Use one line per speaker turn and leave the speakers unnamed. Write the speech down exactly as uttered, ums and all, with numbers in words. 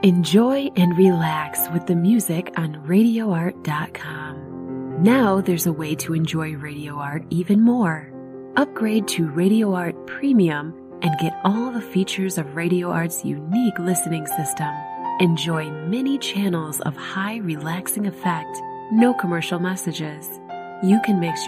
Enjoy and relax with the music on radio art dot com. Now there's a way to enjoy Radio Art even more. Upgrade to Radio Art Premium and get all the features of Radio Art's unique listening system. Enjoy many channels of high relaxing effect, no commercial messages. You can mix